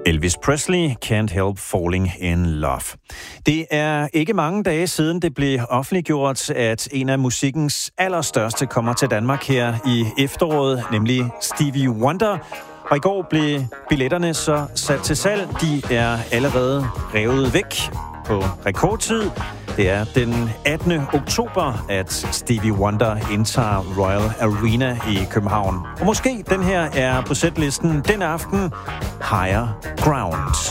Elvis Presley, Can't Help Falling in Love. Det er ikke mange dage siden, det blev offentliggjort, at en af musikkens allerstørste kommer til Danmark her i efteråret, nemlig Stevie Wonder. Og i går blev billetterne så sat til salg. De er allerede revet væk på rekordtid. Det er den 18. oktober, at Stevie Wonder indtager Royal Arena i København. Og måske den her er på setlisten den aften, Higher Ground.